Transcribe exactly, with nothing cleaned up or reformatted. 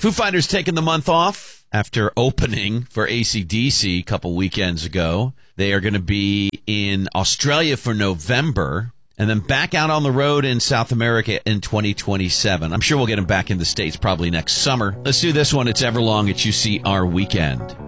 Foo Fighters taking the month off after opening for A C D C a couple weekends ago. They are going to be in Australia for November and then back out on the road in South America in twenty twenty-seven. I'm sure we'll get them back in the States probably next summer. Let's do this one. It's Everlong at U C R Weekend.